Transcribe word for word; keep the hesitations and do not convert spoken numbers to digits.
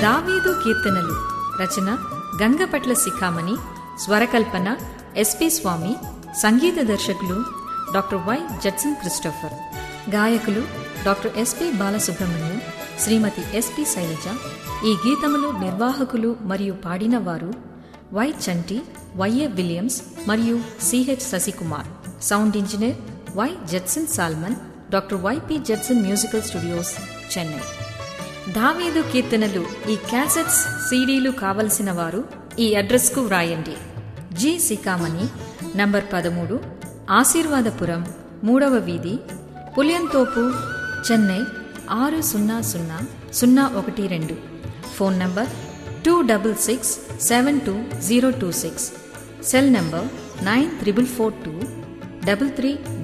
దావీదు కీర్తనలు రచన గంగపట్ల శిఖామణి, స్వరకల్పన ఎస్పి స్వామి, సంగీత దర్శకులు డాక్టర్ వై జడ్సన్ క్రిస్టోఫర్, గాయకులు డాక్టర్ ఎస్పి బాలసుబ్రహ్మణ్యం, శ్రీమతి ఎస్పి శైలజ. ఈ గీతములు నిర్వాహకులు మరియు పాడిన వారు వై చంటి, వైఏ విలియమ్స్ మరియు CH Sasikumar. Sound engineer why Judson salmon, doctor YP Judson musical studios, Chennai. దావీదు కీర్తనలు ఈ క్యాసెట్స్, సీడీలు కావలసిన వారు ఈ అడ్రస్కు వ్రాయండి. జి శిఖామణి, నంబర్ పదమూడు, ఆశీర్వాదపురం, మూడవ వీధి, పులియంతోపు, చెన్నై ఆరు సున్నా సున్నా సున్నా ఒకటి రెండు. Phone number two double six seven two zero two six. Cell number nine triple four two double three